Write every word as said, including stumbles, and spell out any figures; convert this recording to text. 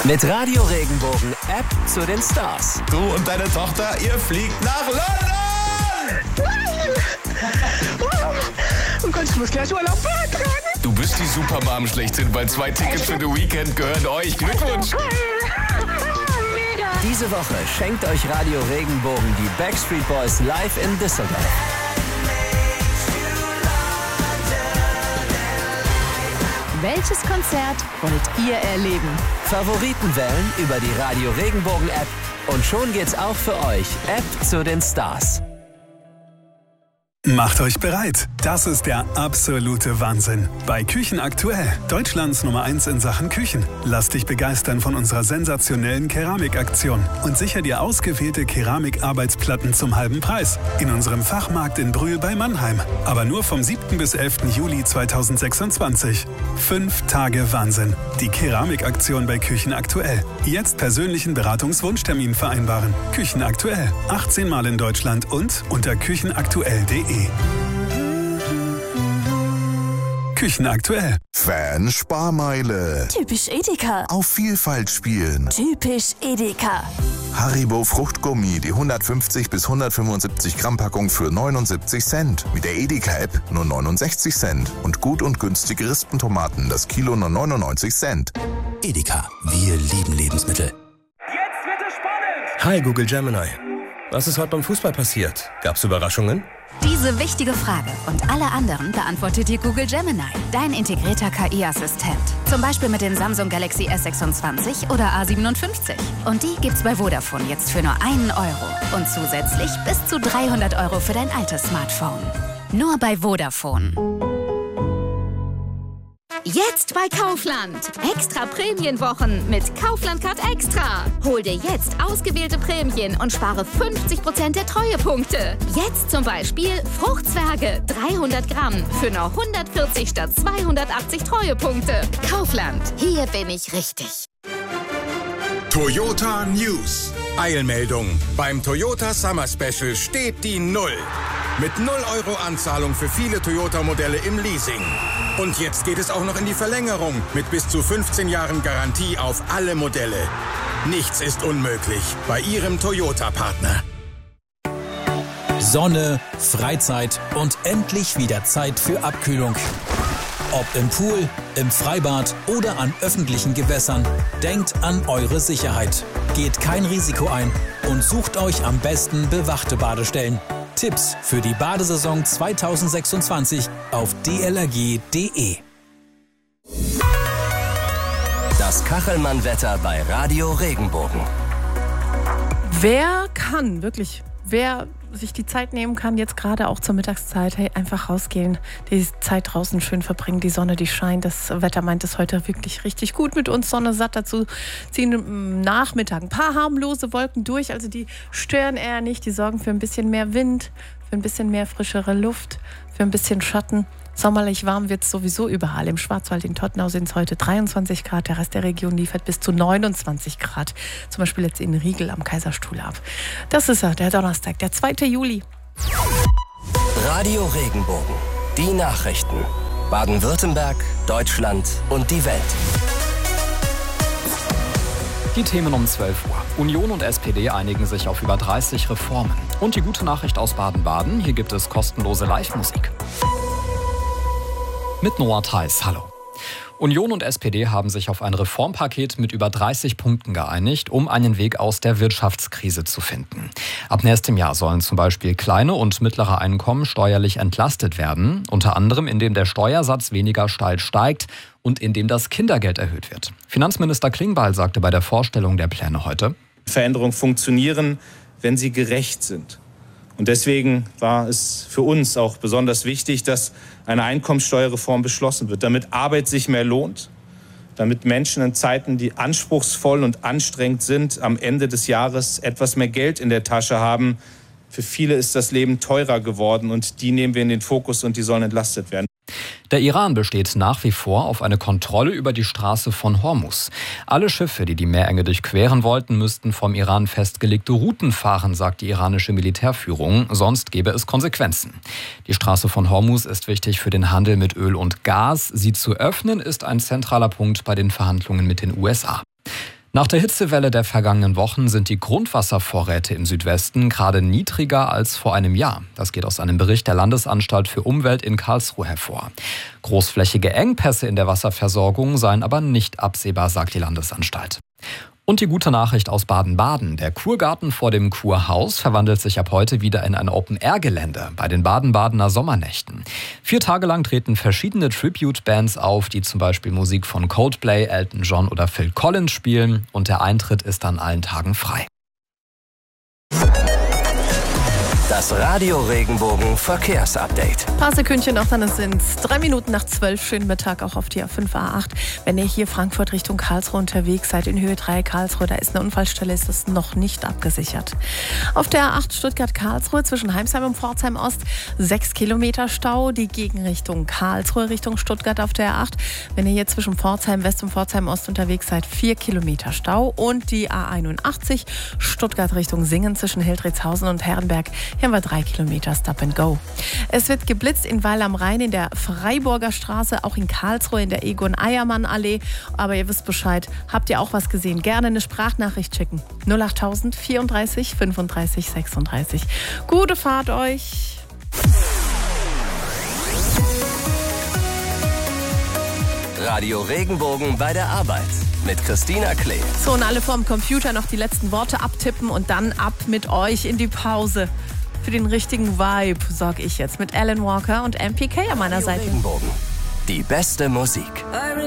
Mit Radio Regenbogen App zu den Stars. Du und deine Tochter, ihr fliegt nach London! Oh Gott, ich muss gleich Urlaub beantragen. Du bist die Supermom schlechthin, weil zwei Tickets für The Weekend gehören euch. Glückwunsch! Diese Woche schenkt euch Radio Regenbogen die Backstreet Boys live in Düsseldorf. Welches Konzert wollt ihr erleben? Favoriten wählen über die Radio Regenbogen App und schon geht's auch für euch. App zu den Stars. Macht euch bereit. Das ist der absolute Wahnsinn. Bei Küchen aktuell, Deutschlands Nummer eins in Sachen Küchen. Lass dich begeistern von unserer sensationellen Keramikaktion und sicher dir ausgewählte Keramikarbeitsplatten zum halben Preis. In unserem Fachmarkt in Brühl bei Mannheim. Aber nur vom siebten bis elften Juli zweitausendsechsundzwanzig. Fünf Tage Wahnsinn. Die Keramikaktion bei Küchen aktuell. Jetzt persönlichen Beratungswunschtermin vereinbaren. Küchen aktuell. achtzehn Mal in Deutschland und unter küchenaktuell punkt de. Küchen aktuell. Fan-Sparmeile. Typisch Edeka. Auf Vielfalt spielen. Typisch Edeka. Haribo Fruchtgummi, die hundertfünfzig bis hundertfünfundsiebzig Gramm Packung für neunundsiebzig Cent. Mit der Edeka-App nur neunundsechzig Cent. Und gut und günstige Rispentomaten, das Kilo nur neunundneunzig Cent. Edeka, wir lieben Lebensmittel. Jetzt wird es spannend! Hi Google Gemini. Was ist heute beim Fußball passiert? Gab's Überraschungen? Diese wichtige Frage und alle anderen beantwortet dir Google Gemini, dein integrierter K I-Assistent. Zum Beispiel mit den Samsung Galaxy S sechsundzwanzig oder A siebenundfünfzig. Und die gibt's bei Vodafone jetzt für nur einen Euro. Und zusätzlich bis zu dreihundert Euro für dein altes Smartphone. Nur bei Vodafone. Jetzt bei Kaufland. Extra Prämienwochen mit Kaufland Card Extra. Hol dir jetzt ausgewählte Prämien und spare fünfzig Prozent der Treuepunkte. Jetzt zum Beispiel Fruchtzwerge dreihundert Gramm für nur hundertvierzig statt zweihundertachtzig Treuepunkte. Kaufland. Hier bin ich richtig. Toyota News. Eilmeldung. Beim Toyota Summer Special steht die Null. Mit null Euro Anzahlung für viele Toyota-Modelle im Leasing. Und jetzt geht es auch noch in die Verlängerung mit bis zu fünfzehn Jahren Garantie auf alle Modelle. Nichts ist unmöglich bei Ihrem Toyota-Partner. Sonne, Freizeit und endlich wieder Zeit für Abkühlung. Ob im Pool, im Freibad oder an öffentlichen Gewässern, denkt an eure Sicherheit. Geht kein Risiko ein und sucht euch am besten bewachte Badestellen. Tipps für die Badesaison zweitausendsechsundzwanzig auf d l r g punkt d e. Das Kachelmann-Wetter bei Radio Regenbogen. Wer kann, wirklich, wer sich die Zeit nehmen kann, jetzt gerade auch zur Mittagszeit, hey, einfach rausgehen, die Zeit draußen schön verbringen, die Sonne, die scheint, das Wetter meint es heute wirklich richtig gut mit uns, Sonne satt, dazu ziehen im Nachmittag ein paar harmlose Wolken durch, also die stören eher nicht, die sorgen für ein bisschen mehr Wind, für ein bisschen mehr frischere Luft, für ein bisschen Schatten. Sommerlich warm wird es sowieso überall. Im Schwarzwald, in Tottenau sind es heute dreiundzwanzig Grad. Der Rest der Region liefert bis zu neunundzwanzig Grad. Zum Beispiel jetzt in Riegel am Kaiserstuhl ab. Das ist er, der Donnerstag, der zweite Juli. Radio Regenbogen. Die Nachrichten. Baden-Württemberg, Deutschland und die Welt. Die Themen um zwölf Uhr. Union und S P D einigen sich auf über dreißig Reformen. Und die gute Nachricht aus Baden-Baden, hier gibt es kostenlose Live-Musik. Mit Noah Theis, hallo. Union und S P D haben sich auf ein Reformpaket mit über dreißig Punkten geeinigt, um einen Weg aus der Wirtschaftskrise zu finden. Ab nächstem Jahr sollen zum Beispiel kleine und mittlere Einkommen steuerlich entlastet werden, unter anderem indem der Steuersatz weniger steil steigt und indem das Kindergeld erhöht wird. Finanzminister Klingbeil sagte bei der Vorstellung der Pläne heute: Veränderungen funktionieren, wenn sie gerecht sind. Und deswegen war es für uns auch besonders wichtig, dass eine Einkommensteuerreform beschlossen wird, damit Arbeit sich mehr lohnt, damit Menschen in Zeiten, die anspruchsvoll und anstrengend sind, am Ende des Jahres etwas mehr Geld in der Tasche haben. Für viele ist das Leben teurer geworden und die nehmen wir in den Fokus und die sollen entlastet werden. Der Iran besteht nach wie vor auf eine Kontrolle über die Straße von Hormuz. Alle Schiffe, die die Meerenge durchqueren wollten, müssten vom Iran festgelegte Routen fahren, sagt die iranische Militärführung. Sonst gäbe es Konsequenzen. Die Straße von Hormuz ist wichtig für den Handel mit Öl und Gas. Sie zu öffnen ist ein zentraler Punkt bei den Verhandlungen mit den U S A. Nach der Hitzewelle der vergangenen Wochen sind die Grundwasservorräte im Südwesten gerade niedriger als vor einem Jahr. Das geht aus einem Bericht der Landesanstalt für Umwelt in Karlsruhe hervor. Großflächige Engpässe in der Wasserversorgung seien aber nicht absehbar, sagt die Landesanstalt. Und die gute Nachricht aus Baden-Baden. Der Kurgarten vor dem Kurhaus verwandelt sich ab heute wieder in ein Open-Air-Gelände bei den Baden-Badener Sommernächten. Vier Tage lang treten verschiedene Tribute-Bands auf, die zum Beispiel Musik von Coldplay, Elton John oder Phil Collins spielen. Und der Eintritt ist an allen Tagen frei. Das Radio Regenbogen Verkehrsupdate. Ein paar Sekündchen noch, dann sind es drei Minuten nach zwölf. Schönen Mittag auch auf die A fünf A acht. Wenn ihr hier Frankfurt Richtung Karlsruhe unterwegs seid, in Höhe drei Karlsruhe, da ist eine Unfallstelle, ist das noch nicht abgesichert. Auf der A acht Stuttgart-Karlsruhe zwischen Heimsheim und Pforzheim-Ost sechs Kilometer Stau. Die Gegenrichtung Karlsruhe Richtung Stuttgart auf der A acht. Wenn ihr hier zwischen Pforzheim-West und Pforzheim-Ost unterwegs seid, vier Kilometer Stau. Und die A einundachtzig Stuttgart Richtung Singen zwischen Hildritzhausen und Herrenberg. Hier haben wir drei Kilometer Stop and Go. Es wird geblitzt in Weil am Rhein, in der Freiburger Straße, auch in Karlsruhe in der Egon-Eiermann-Allee. Aber ihr wisst Bescheid, habt ihr auch was gesehen? Gerne eine Sprachnachricht schicken. null achttausend vierunddreißig fünfunddreißig sechsunddreißig. Gute Fahrt euch! Radio Regenbogen bei der Arbeit mit Christina Klee. So, und alle vorm Computer noch die letzten Worte abtippen und dann ab mit euch in die Pause. Für den richtigen Vibe sorge ich jetzt mit Alan Walker und M P K an meiner Seite. Regenbogen. Die beste Musik.